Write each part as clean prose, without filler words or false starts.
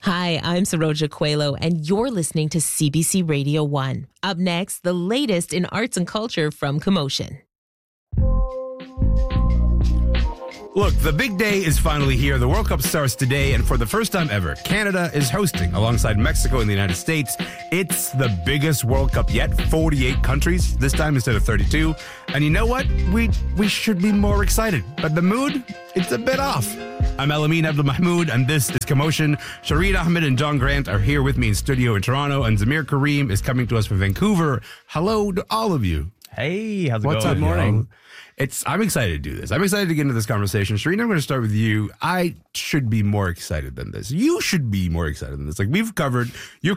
Hi, I'm Saroja Coelho, and you're listening to CBC Radio 1. Up next, the latest in arts and culture from Commotion. Look, the big day is finally here. The World Cup starts today, and for the first time ever, Canada is hosting alongside Mexico and the United States. It's the biggest World Cup yet, 48 countries, this time instead of 32. And you know what? We should be more excited. But the mood, it's a bit off. I'm Elamin Abdul Mahmoud, and this is Commotion. Shireen Ahmed and John Grant are here with me in studio in Toronto, and Zamir Karim is coming to us from Vancouver. Hello to all of you. Hey, how's it going? What's up, morning? I'm excited to do this. I'm excited to get into this conversation. Shireen, I'm going to start with you. I should be more excited than this. You should be more excited than this. Like you've covered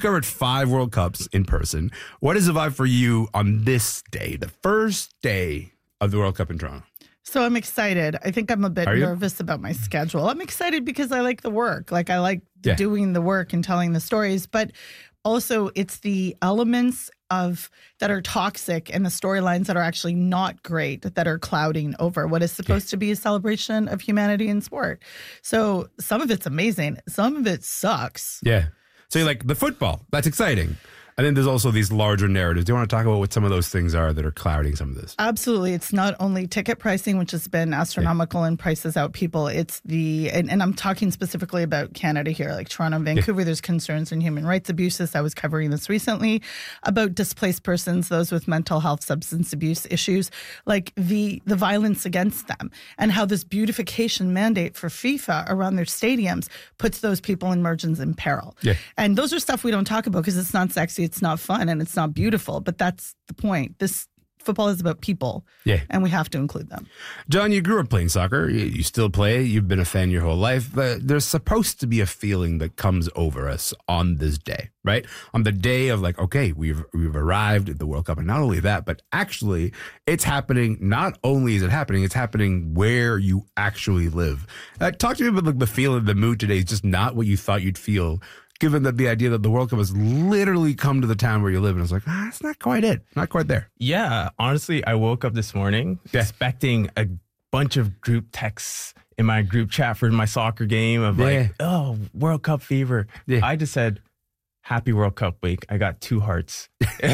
5 World Cups in person. What is the vibe for you on this day, the first day of the World Cup in Toronto? So I'm excited. I think I'm a bit nervous about my schedule. I'm excited because I like the work. Like I like doing the work and telling the stories, but also it's the elements of that are toxic and the storylines that are actually not great that are clouding over what is supposed to be a celebration of humanity in sport. So some of it's amazing. Some of it sucks. Yeah. So you like the football. That's exciting. And then there's also these larger narratives. Do you want to talk about what some of those things are that are clouding some of this? Absolutely. It's not only ticket pricing, which has been astronomical and prices out people. It's and I'm talking specifically about Canada here, like Toronto and Vancouver. There's concerns in human rights abuses. I was covering this recently about displaced persons, those with mental health, substance abuse issues, like the violence against them and how this beautification mandate for FIFA around their stadiums puts those people in margins in peril. Yeah. And those are stuff we don't talk about because it's not sexy. It's not fun and it's not beautiful, but that's the point. This football is about people, and we have to include them. John, you grew up playing soccer. You still play. You've been a fan your whole life. But there's supposed to be a feeling that comes over us on this day, right? On the day of like, okay, we've arrived at the World Cup. And not only that, but actually it's happening. Not only is it happening, it's happening where you actually live. Talk to me about like the feeling, the mood today is just not what you thought you'd feel, given that the idea that the World Cup has literally come to the town where you live. And it's like, it's not quite it. Not quite there. Yeah. Honestly, I woke up this morning expecting a bunch of group texts in my group chat for my soccer game of like, oh, World Cup fever. Yeah. I just said, Happy World Cup week. I got 2 hearts.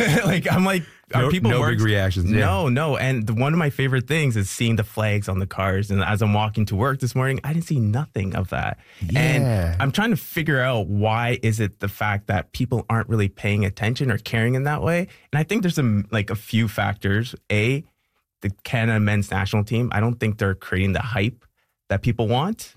I'm like, are people no big reactions. No. And one of my favorite things is seeing the flags on the cars. And as I'm walking to work this morning, I didn't see nothing of that. Yeah. And I'm trying to figure out why is it the fact that people aren't really paying attention or caring in that way. And I think there's a few factors. A, the Canada men's national team, I don't think they're creating the hype that people want.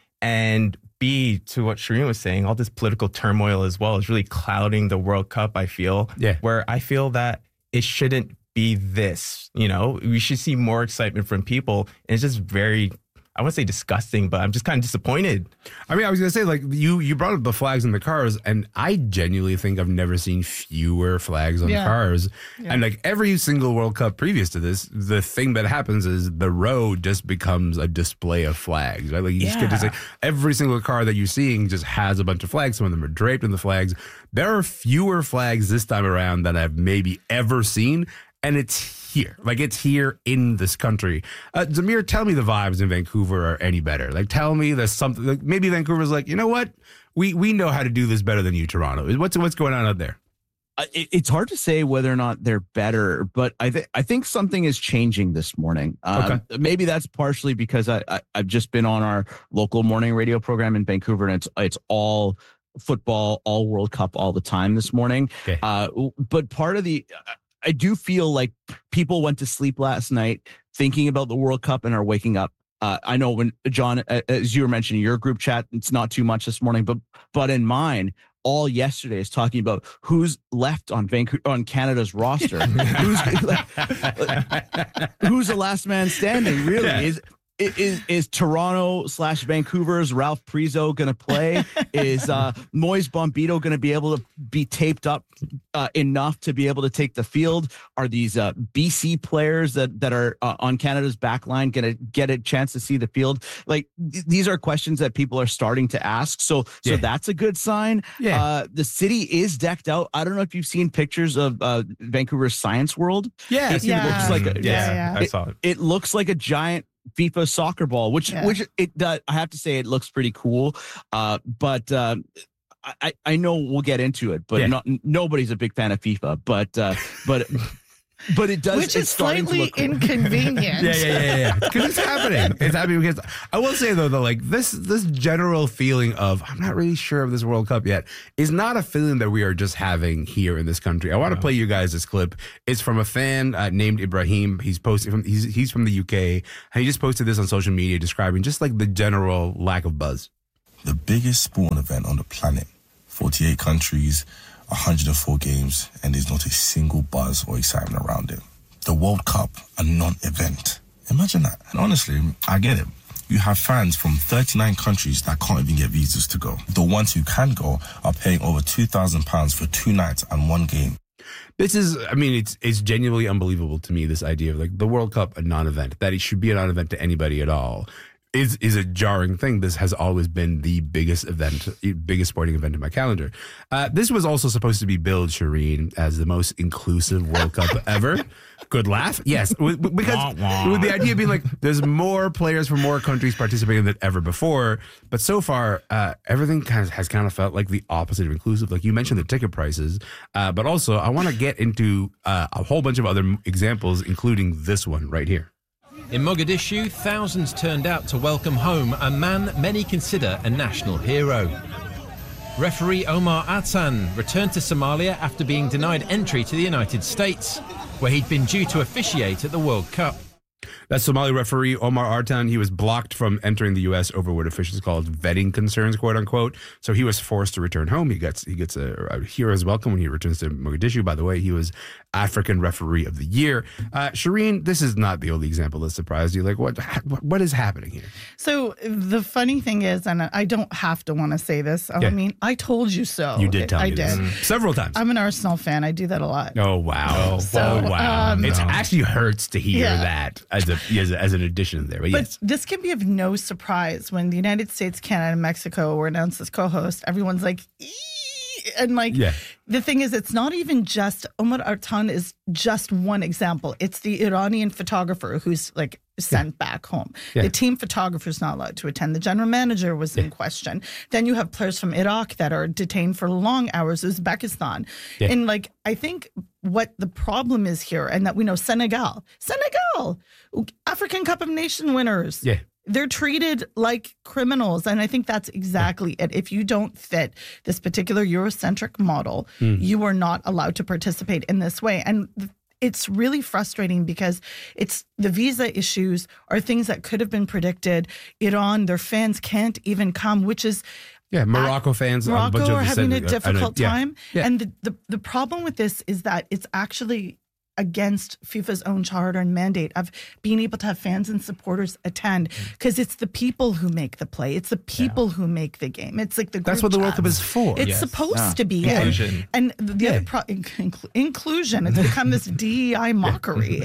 And B, to what Shireen was saying, all this political turmoil as well is really clouding the World Cup, I feel. Yeah. Where I feel that it shouldn't be this, we should see more excitement from people. And it's just very, I wouldn't say disgusting, but I'm just kind of disappointed. I mean, I was going to say, like, you brought up the flags in the cars, and I genuinely think I've never seen fewer flags on cars. Yeah. And, like, every single World Cup previous to this, the thing that happens is the road just becomes a display of flags, right? Like, you just get to say, every single car that you're seeing just has a bunch of flags. Some of them are draped in the flags. There are fewer flags this time around than I've maybe ever seen, and it's here. Like, it's here in this country. Zamir, tell me the vibes in Vancouver are any better. Like, tell me there's something, like maybe Vancouver's like, you know what? We know how to do this better than you, Toronto. What's going on out there? It's hard to say whether or not they're better, but I think something is changing this morning. Maybe that's partially because I've just been on our local morning radio program in Vancouver, and it's all football, all World Cup all the time this morning. Okay. But part of I do feel like people went to sleep last night thinking about the World Cup and are waking up. I know when John, as you were mentioning your group chat, it's not too much this morning, but in mine, all yesterday is talking about who's left on Canada's roster. Who's the last man standing? Really Is Toronto/Vancouver's Ralph Priso going to play? Is Moise Bombito going to be able to be taped up enough to be able to take the field? Are these BC players that are on Canada's back line going to get a chance to see the field? Like, these are questions that people are starting to ask. So that's a good sign. Yeah. The city is decked out. I don't know if you've seen pictures of Vancouver's Science World. Yeah. It looks like I saw it. It looks like a giant FIFA soccer ball, which I have to say it looks pretty cool. But I know we'll get into it, but nobody's a big fan of FIFA. But it does. Which is slightly inconvenient. Yeah. Because it's happening. It's happening because I will say though that like this general feeling of I'm not really sure of this World Cup yet is not a feeling that we are just having here in this country. I want to play you guys this clip. It's from a fan named Ibrahim. He's from the UK, and he just posted this on social media describing just like the general lack of buzz. The biggest sporting event on the planet, 48 countries. 104 games, and there's not a single buzz or excitement around it. The World Cup, a non-event. Imagine that. And honestly, I get it. You have fans from 39 countries that can't even get visas to go. The ones who can go are paying over £2,000 for 2 nights and 1 game. This is, I mean, it's genuinely unbelievable to me, this idea of like the World Cup, a non-event, that it should be a non-event to anybody at all. Is a jarring thing. This has always been the biggest sporting event in my calendar. This was also supposed to be billed, Shireen, as the most inclusive World Cup ever. Good laugh. Yes, because with the idea being like there's more players from more countries participating than ever before. But so far, everything has kind of felt like the opposite of inclusive. Like you mentioned the ticket prices, but also I want to get into a whole bunch of other examples, including this one right here. In Mogadishu, thousands turned out to welcome home a man many consider a national hero. Referee Omar Atan returned to Somalia after being denied entry to the United States, where he'd been due to officiate at the World Cup. That's Somali referee Omar Artan. He was blocked from entering the U.S. over what officials called vetting concerns, quote unquote. So he was forced to return home. He gets a hero's welcome when he returns to Mogadishu. By the way, he was African Referee of the Year. Shireen, this is not the only example that surprised you. Like, what is happening here? So the funny thing is, and I don't have to want to say this. I mean, I told you so. You did tell me this. I did. Several times. I'm an Arsenal fan. I do that a lot. Oh, wow. Wow. It actually hurts to hear that as an addition there. But this can be of no surprise when the United States, Canada, and Mexico were announced as co-hosts. Everyone's like, eee! And the thing is, it's not even just Omar Artan is just one example. It's the Iranian photographer who's like sent back home. The team photographer is not allowed to attend. The general manager was in question. Then you have players from Iraq that are detained for long hours, Uzbekistan. And like, I think what the problem is here, and that we know Senegal, African Cup of Nation winners. They're treated like criminals. And I think that's exactly it. If you don't fit this particular Eurocentric model, you are not allowed to participate in this way. And it's really frustrating because it's the visa issues are things that could have been predicted. Iran, their fans can't even come, which is Morocco fans. Morocco are having a difficult time. And the problem with this is that it's actually against FIFA's own charter and mandate of being able to have fans and supporters attend, because it's the people who make the play. It's the people who make the game. It's like that's what the World Cup is for. It's supposed to be. Inclusion. And the other inclusion. It's become this DEI mockery.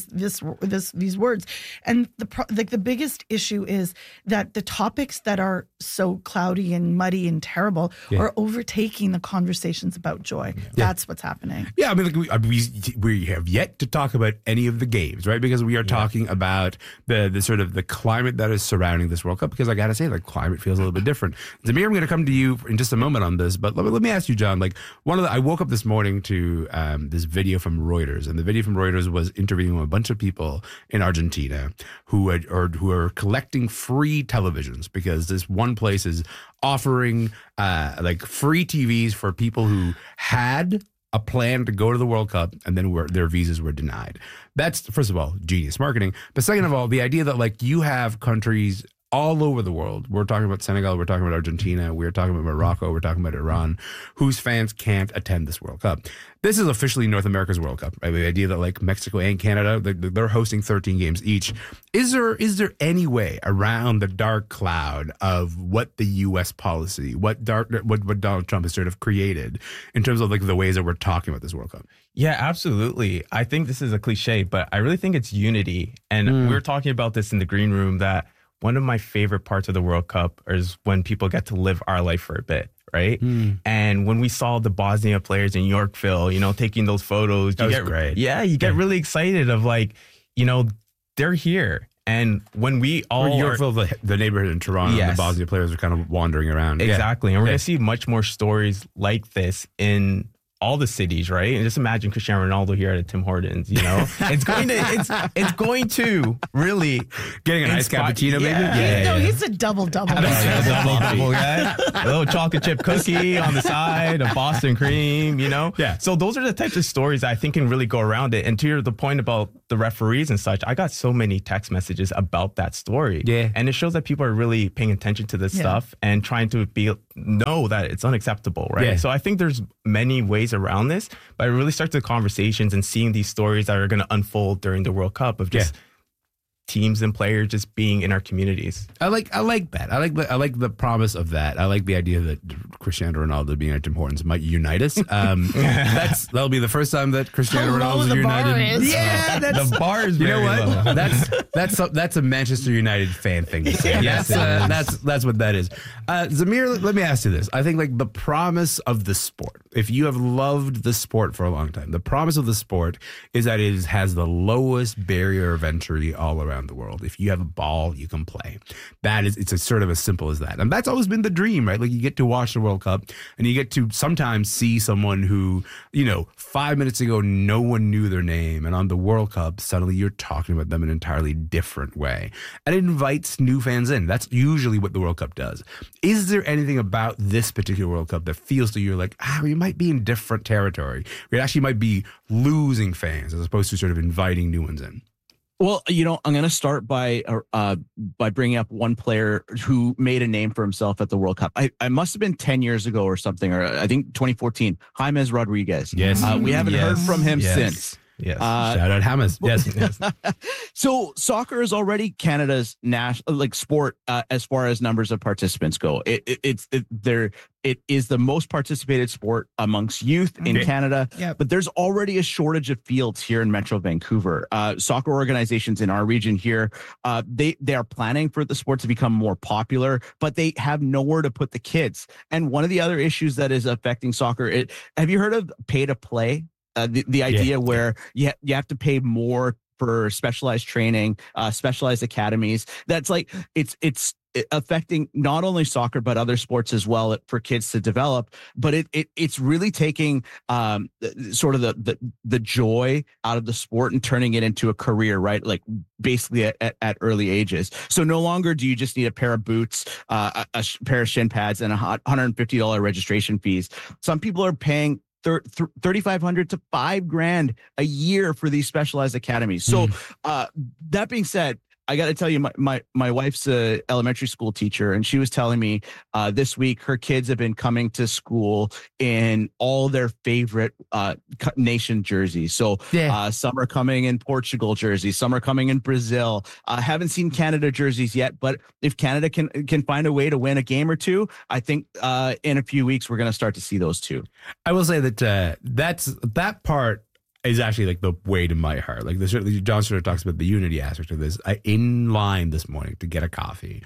These words. And the biggest issue is that the topics that are so cloudy and muddy and terrible are overtaking the conversations about joy. That's what's happening. I mean, we have yet to talk about any of the games, right? Because we are talking about the sort of the climate that is surrounding this World Cup. Because I got to say, like, climate feels a little bit different. Zamir, I'm going to come to you in just a moment on this, but let me ask you, John. Like, I woke up this morning to this video from Reuters, and the video from Reuters was interviewing a bunch of people in Argentina who are collecting free televisions because this one place is offering like free TVs for people who had a plan to go to the World Cup and then their visas were denied. That's, first of all, genius marketing. But second of all, the idea that like you have countries all over the world. We're talking about Senegal. We're talking about Argentina. We're talking about Morocco. We're talking about Iran, whose fans can't attend this World Cup. This is officially North America's World Cup. Right? The idea that like Mexico and Canada, they're hosting 13 games each. Is there any way around the dark cloud of what the U.S. policy, what Donald Trump has sort of created in terms of like the ways that we're talking about this World Cup? Yeah, absolutely. I think this is a cliche, but I really think it's unity. And we were talking about this in the green room that one of my favorite parts of the World Cup is when people get to live our life for a bit, right? And when we saw the Bosnia players in Yorkville, taking those photos, that was great. Yeah, you get really excited of like, they're here. And when we all Yorkville, the neighborhood in Toronto, the Bosnia players are kind of wandering around. Exactly. And we're going to see much more stories like this in all the cities, right? And just imagine Cristiano Ronaldo here at Tim Hortons, you know? It's going to really getting a nice cappuccino, maybe? He's a double-double. Double guy. A little chocolate chip cookie on the side, a Boston cream, you know? Yeah. So those are the types of stories that I think can really go around it. And to the point about the referees and such, I got so many text messages about that story. Yeah. And it shows that people are really paying attention to this stuff and trying to know that it's unacceptable, right? Yeah. So I think there's many ways around this, but it really starts the conversations and seeing these stories that are going to unfold during the World Cup of just teams and players just being in our communities. I like that. I like the promise of that. I like the idea that Cristiano Ronaldo being at Tim Hortons might unite us. That'll be the first time that Cristiano Ronaldo is united. Yeah, the bar is very low. That's a Manchester United fan thing to say. That's what that is. Zamir, let me ask you this. I think like the promise of the sport, if you have loved the sport for a long time, the promise of the sport is that it has the lowest barrier of entry all around the world. If you have a ball, you can play. It's a sort of as simple as that. And that's always been the dream, right? Like you get to watch the World Cup and you get to sometimes see someone who, 5 minutes ago, no one knew their name. And on the World Cup, suddenly you're talking about them in an entirely different way. And it invites new fans in. That's usually what the World Cup does. Is there anything about this particular World Cup that feels to you like, we might be in different territory? We actually might be losing fans as opposed to sort of inviting new ones in. Well, I'm going to start by bringing up one player who made a name for himself at the World Cup. I must have been 10 years ago or something, or I think 2014. James Rodriguez. Yes. We haven't heard from him since. Yes. Shout out James. Yes. So soccer is already Canada's national sport as far as numbers of participants go. It is the most participated sport amongst youth in Canada. Yep. But there's already a shortage of fields here in Metro Vancouver. Soccer organizations in our region here, they are planning for the sport to become more popular, but they have nowhere to put the kids. And one of the other issues that is affecting soccer, have you heard of pay to play? The idea where you have to pay more for specialized training, specialized academies. That's like it's affecting not only soccer but other sports as well for kids to develop. But it's really taking sort of the joy out of the sport and turning it into a career, right? Like basically at early ages. So no longer do you just need a pair of boots, a pair of shin pads, and $150 registration fees. Some people are paying $3,500 to $5,000 a year for these specialized academies. So that being said, I got to tell you, my wife's a elementary school teacher, and she was telling me this week her kids have been coming to school in all their favorite nation jerseys. So some are coming in Portugal jerseys, some are coming in Brazil. Haven't seen Canada jerseys yet, but if Canada can find a way to win a game or two, I think in a few weeks we're going to start to see those too. I will say that that part is actually like the way to my heart. Like John sort of talks about the unity aspect of this. In line this morning to get a coffee,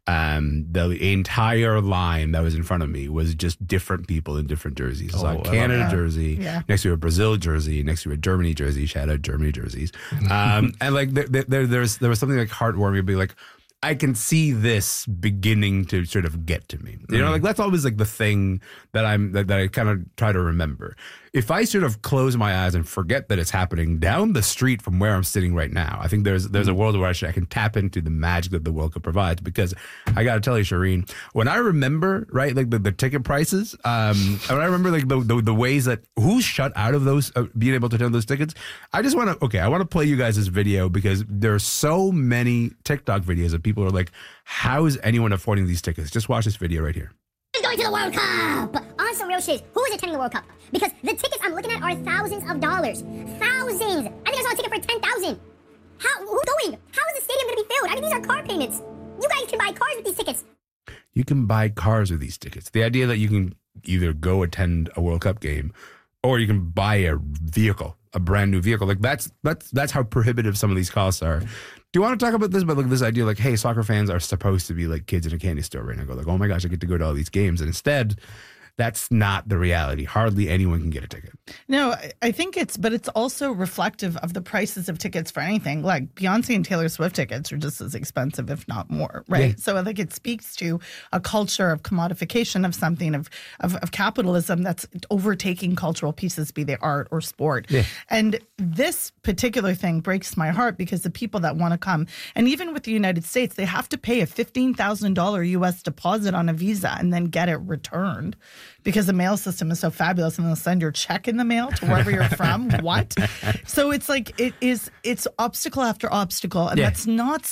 the entire line that was in front of me was just different people in different jerseys. So a Canada jersey, next to a Brazil jersey, next to a Germany jersey. Shout out Germany jerseys. And like there was something like heartwarming, be like, I can see this beginning to sort of get to me. Like that's always like the thing that I kind of try to remember. If I sort of close my eyes and forget that it's happening down the street from where I'm sitting right now, I think there's a world where I can tap into the magic that the World Cup provides. Because I got to tell you, Shireen, when I remember, right, like the ticket prices, when I remember like the ways that who's shut out of those, being able to attend those tickets, I want to play you guys this video because there are so many TikTok videos of people who are like, how is anyone affording these tickets? Just watch this video right here. Going to the World Cup! On some real shit, who is attending the World Cup? Because the tickets I'm looking at are thousands of dollars. Thousands! I think I saw a ticket for $10,000. Who's going? How is the stadium going to be filled? I mean, these are car payments. You guys can buy cars with these tickets. You can buy cars with these tickets. The idea that you can either go attend a World Cup game or you can buy a vehicle, a brand new vehicle. Like that's how prohibitive some of these costs are. Do you want to talk about this? But like this idea, like, hey, soccer fans are supposed to be like kids in a candy store right now. Go like, oh my gosh, I get to go to all these games, and instead, that's not the reality. Hardly anyone can get a ticket. No, I think it's also reflective of the prices of tickets for anything. Like Beyonce and Taylor Swift tickets are just as expensive, if not more, right? Yeah. So I think it speaks to a culture of commodification of something, of capitalism that's overtaking cultural pieces, be they art or sport. Yeah. And this particular thing breaks my heart because the people that want to come, and even with the United States, they have to pay a $15,000 U.S. deposit on a visa and then get it returned because the mail system is so fabulous and they'll send your check in the mail to wherever you're from. What? So it's like it's obstacle after obstacle, and that's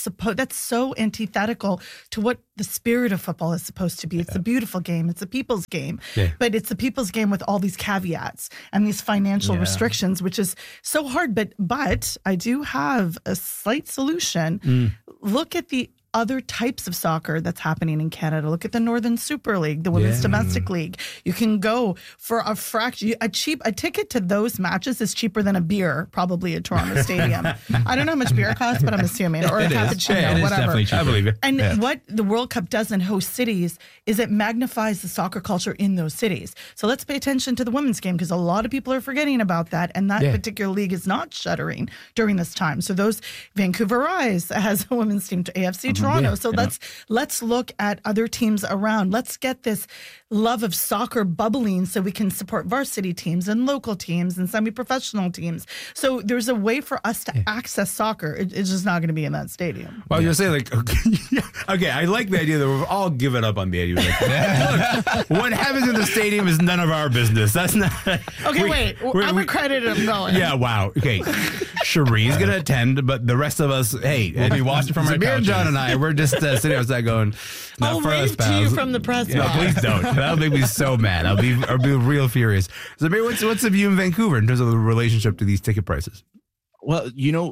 so antithetical to what the spirit of football is supposed to be. It's a beautiful game. It's a people's game. Yeah. But it's a people's game with all these caveats and these financial restrictions, which is so hard. But I do have a slight solution. Look at the other types of soccer that's happening in Canada. Look at the Northern Super League, the Women's Domestic League. You can go for a fraction. A ticket to those matches is cheaper than a beer, probably at Toronto Stadium. I don't know how much beer costs, but I'm assuming, or a cappuccino, whatever. I believe it. And what the World Cup does in host cities is it magnifies the soccer culture in those cities. So let's pay attention to the women's game because a lot of people are forgetting about that, and that particular league is not shuttering during this time. So those Vancouver Rise has a women's team to AFC Toronto. So let's look at other teams around. Let's get this love of soccer bubbling so we can support varsity teams and local teams and semi-professional teams. So there's a way for us to access soccer. It's just not going to be in that stadium. Well, you're saying okay, I like the idea that we've all given up on the idea. Look, what happens in the stadium is none of our business. That's not. Okay, I'm accredited. I'm going. Yeah, wow. Okay, Cherie's going to attend, but the rest of us, hey, we'll be watching from our couches. John and I, we're just sitting outside going, I'll wave to you from the press box. No, please don't. That'll make me so mad. I'll be real furious. Zamir, what's the view in Vancouver in terms of the relationship to these ticket prices? Well,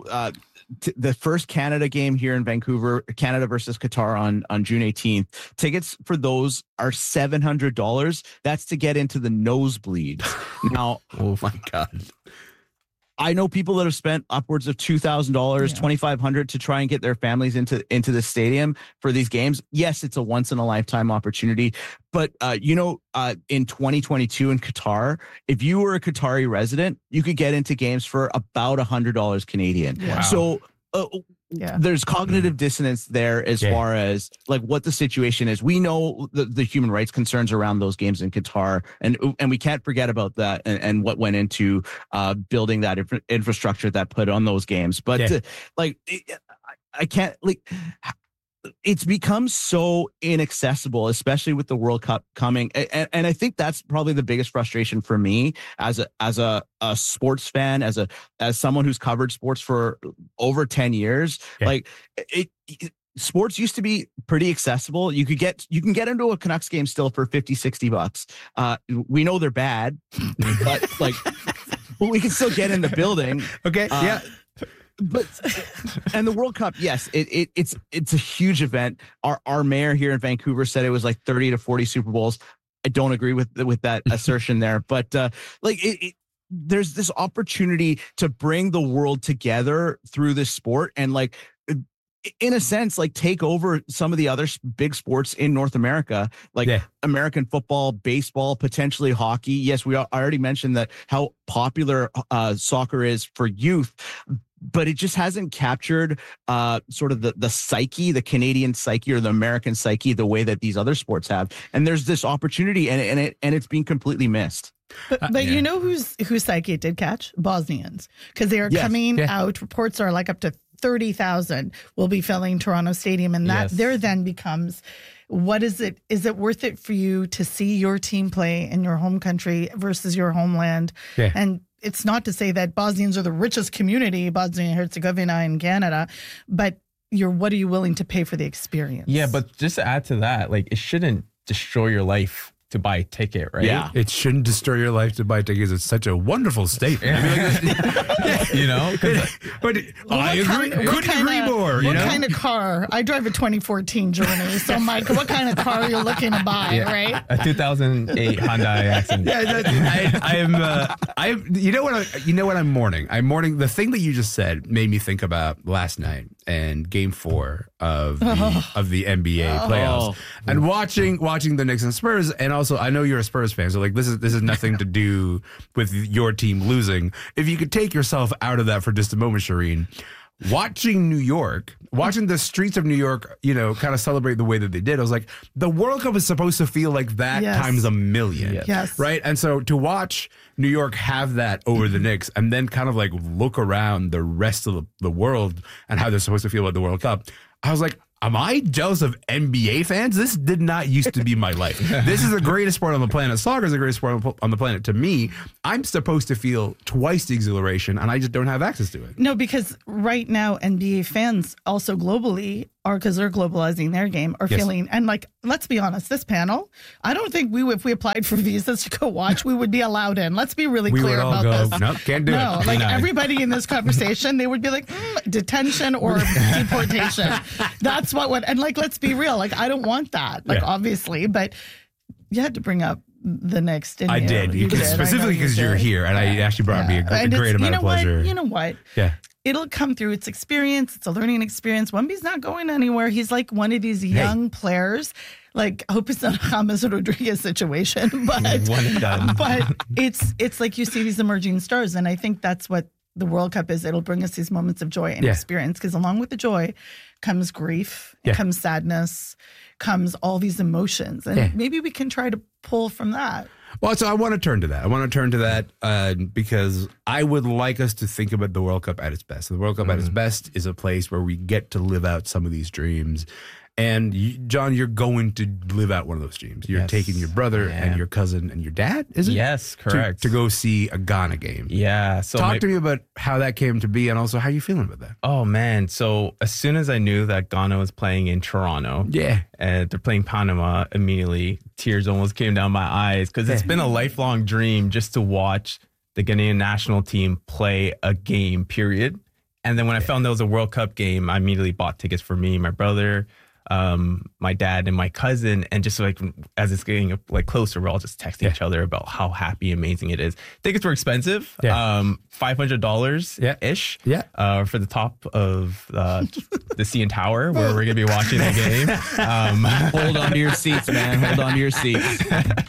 the first Canada game here in Vancouver, Canada versus Qatar on June 18th, tickets for those are $700. That's to get into the nosebleeds. Now, oh my God. I know people that have spent upwards of $2,000, $2,500 to try and get their families into the stadium for these games. Yes, it's a once in a lifetime opportunity. But, in 2022 in Qatar, if you were a Qatari resident, you could get into games for about $100 Canadian. Wow. So there's cognitive dissonance there as far as like what the situation is. We know the human rights concerns around those games in Qatar, and we can't forget about that and what went into building that infrastructure that put on those games. But I can't it's become so inaccessible, especially with the World Cup coming. And I think that's probably the biggest frustration for me as a sports fan, as someone who's covered sports for over 10 years. Like sports used to be pretty accessible. You can get into a Canucks game still for $50-$60. We know they're bad, but but we can still get in the building. Okay. But and the World Cup, yes, it's a huge event. Our mayor here in Vancouver said it was like 30 to 40 Super Bowls. I don't agree with that assertion there, but there's this opportunity to bring the world together through this sport and in a sense, take over some of the other big sports in North America, American football, baseball, potentially hockey. Yes, I already mentioned that how popular soccer is for youth, but it just hasn't captured sort of the psyche, the Canadian psyche or the American psyche, the way that these other sports have. And there's this opportunity, and it's being completely missed. But you know whose psyche it did catch? Bosnians, because they are coming out. Reports are up to 30,000 will be filling Toronto Stadium, and that there then becomes, what is it? Is it worth it for you to see your team play in your home country versus your homeland? Yeah. And it's not to say that Bosnians are the richest community, Bosnia and Herzegovina in Canada, but what are you willing to pay for the experience? Yeah, but just to add to that, it shouldn't destroy your life to buy a ticket, right? Yeah. It shouldn't destroy your life to buy tickets. It's such a wonderful statement. I agree. Couldn't agree more. What kind of car? I drive a 2014 Journey. So, Mike, what kind of car are you looking to buy, right? A 2008 Hyundai Accent. You know what I'm mourning? I'm mourning the thing that you just said made me think about last night and Game 4 of the NBA playoffs and watching the Knicks and Spurs and also I know you're a Spurs fan, so like this is nothing to do with your team losing. If you could take yourself out of that for just a moment, Shireen, watching the streets of New York, kind of celebrate the way that they did. I was like, the World Cup is supposed to feel like that times a million. Yes. Right. And so to watch New York have that over the Knicks and then kind of like look around the rest of the world and how they're supposed to feel about the World Cup, I was like, am I jealous of NBA fans? This did not used to be my life. This is the greatest sport on the planet. Soccer is the greatest sport on the planet. To me, I'm supposed to feel twice the exhilaration, and I just don't have access to it. No, because right now NBA fans also globally are, because they're globalizing their game, are feeling, and like, let's be honest, this panel, I don't think if we applied for visas to go watch, we would be allowed in. Let's be really clear about this. No, can't do it. No, like everybody in this conversation, they would be like, detention or deportation. That's what would, and like, let's be real. Like, I don't want that. Like, obviously, but you had to bring up the Knicks, didn't you? I did. Specifically because you're here, and I actually brought me a great amount of pleasure. You know what? Yeah. It'll come through. It's experience. It's a learning experience. Wemby's not going anywhere. He's like one of these young players. Like, I hope it's not a James Rodriguez situation, but one and done. But it's like you see these emerging stars, and I think that's what the World Cup is. It'll bring us these moments of joy and experience, because along with the joy comes grief, comes sadness, comes all these emotions, and maybe we can try to pull from that. Well, so I want to turn to that. Because I would like us to think about the World Cup at its best. The World Cup at its best is a place where we get to live out some of these dreams. And John, you're going to live out one of those dreams. You're taking your brother and your cousin and your dad, is it? Yes, correct. To go see a Ghana game. Yeah. So talk to me about how that came to be, and also how you feeling about that. Oh man! So as soon as I knew that Ghana was playing in Toronto, and they're playing Panama, immediately tears almost came down my eyes, because it's been a lifelong dream just to watch the Ghanaian national team play a game. Period. And then when I found there was a World Cup game, I immediately bought tickets for me, my brother, my dad, and my cousin, and just like as it's getting like closer, we're all just texting each other about how happy, amazing it is. Tickets were expensive, $500 ish, for the top of the CN Tower where we're gonna be watching the game. Hold on to your seats, man. Hold on to your seats.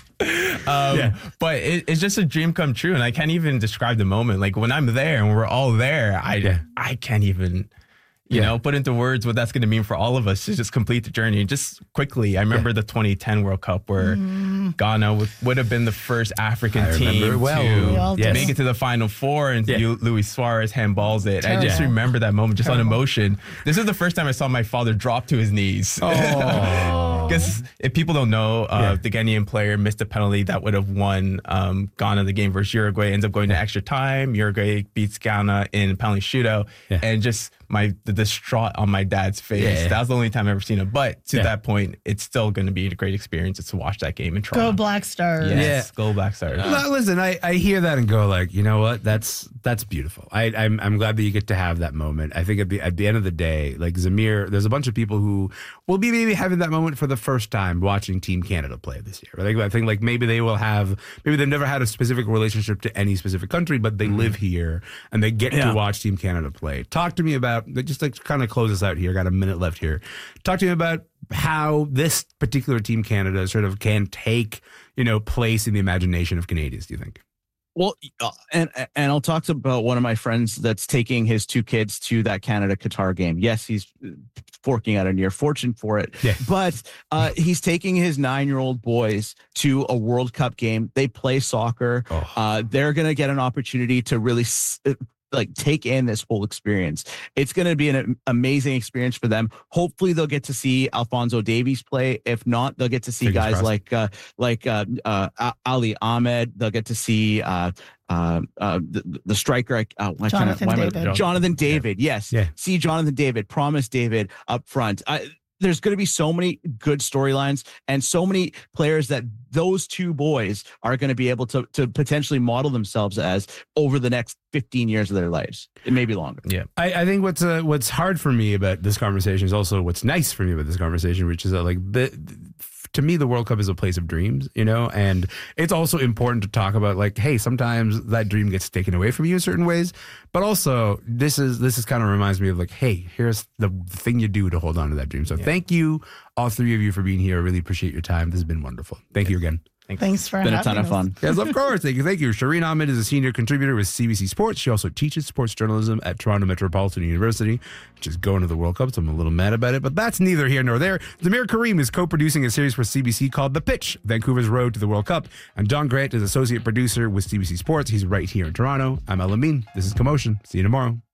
But it's just a dream come true, and I can't even describe the moment. Like when I'm there and we're all there, I can't even. You know, put into words what that's going to mean for all of us to just complete the journey. Just quickly, I remember the 2010 World Cup where Ghana would have been the first African team to make it to the Final Four, and Luis Suarez handballs it. I just remember that moment just on emotion. This is the first time I saw my father drop to his knees. Because if people don't know, the Ghanaian player missed a penalty that would have won Ghana the game versus Uruguay. Ends up going to extra time. Uruguay beats Ghana in penalty shootout. And just the distraught on my dad's face. That was the only time I've ever seen it. But to that point, it's still going to be a great experience to watch that game in Toronto. Go Black Stars. Yes, go Black Stars. Well, listen, I hear that and go like, you know what? That's beautiful. I'm glad that you get to have that moment. I think at the end of the day, like Zamir, there's a bunch of people who will be maybe having that moment for the first time watching Team Canada play this year. I think like maybe they've never had a specific relationship to any specific country, but they live here and they get to watch Team Canada play. Talk to me about, just like kind of close us out here. Got a minute left here. Talk to me about how this particular Team Canada sort of can take, place in the imagination of Canadians, do you think? Well, and I'll talk about one of my friends that's taking his two kids to that Canada-Qatar game. Yes, he's forking out a near fortune for it, but he's taking his 9-year-old boys to a World Cup game. They play soccer. They're going to get an opportunity to really take in this whole experience. It's going to be an amazing experience for them. Hopefully they'll get to see Alphonso Davies play. If not, they'll get to see guys like Ali Ahmed. They'll get to see the striker, Jonathan David. Yes. See Jonathan David, Promise David up front. There's going to be so many good storylines and so many players that those two boys are going to be able to potentially model themselves as over the next 15 years of their lives. It may be longer. Yeah. I think what's hard for me about this conversation is also what's nice for me about this conversation, which is that to me, the World Cup is a place of dreams, and it's also important to talk about hey, sometimes that dream gets taken away from you in certain ways, but also this is kind of reminds me of hey, here's the thing you do to hold on to that dream. So thank you, all three of you, for being here. I really appreciate your time. This has been wonderful. Thank you again. Thanks for having us. having Been a ton of fun. Yes, of course. Thank you. Shireen Ahmed is a senior contributor with CBC Sports. She also teaches sports journalism at Toronto Metropolitan University, which is going to the World Cup, so I'm a little mad about it, but that's neither here nor there. Damir Karim is co-producing a series for CBC called The Pitch, Vancouver's Road to the World Cup, and Don Grant is associate producer with CBC Sports. He's right here in Toronto. I'm Al Amin. This is Commotion. See you tomorrow.